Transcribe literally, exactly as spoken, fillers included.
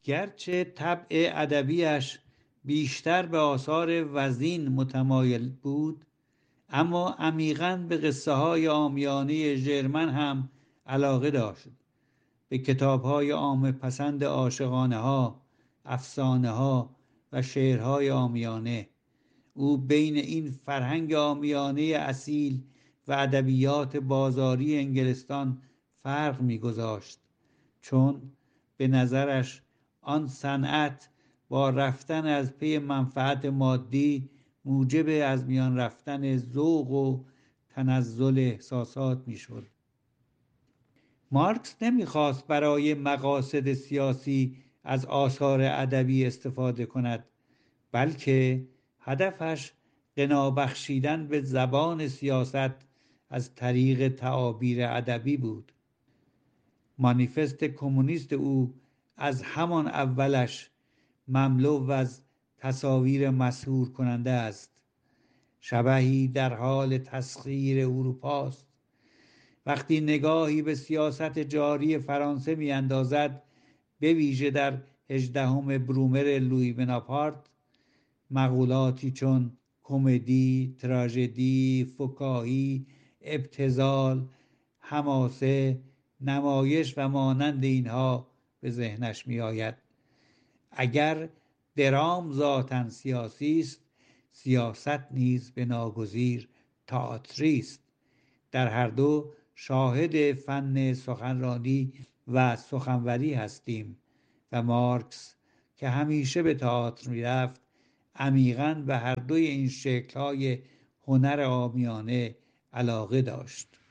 گرچه طبع ادبیش بیشتر به آثار وزین متمایل بود، اما عمیقاً به قصه های عامیانه ژرمن هم علاقه داشت. به کتاب های عامه پسند عاشقانه ها، افسانه ها و شعرهای عامیانه. او بین این فرهنگ عامیانه اصیل و ادبیات بازاری انگلستان فرق می‌گذاشت، چون به نظرش آن صنعت با رفتن از پی منفعت مادی موجب از میان رفتن ذوق و تنزل احساسات میشد. مارکس نمیخواست برای مقاصد سیاسی از آثار ادبی استفاده کند، بلکه هدفش غنا بخشیدن به زبان سیاست از طریق تعابیر ادبی بود. مانیفست کمونیست او از همان اولش مملو از تصاویر مسحور کننده است. شبحی در حال تسخیر اروپاست. وقتی نگاهی به سیاست جاری فرانسه می اندازد، به ویژه در هجدهم برومر لویی بناپارت، مقولاتی چون کمدی، تراژدی، فکاهی، ابتذال، حماسه، نمایش و مانند اینها به ذهنش می آید. اگر درام ذاتاً سیاسی است، سیاست نیز به ناگزیر تئاتری است. در هر دو شاهد فن سخنرانی و سخنوری هستیم و مارکس که همیشه به تئاتر می‌رفت، عمیقاً به هر دوی این شکل‌های هنر عامیانه علاقه داشت.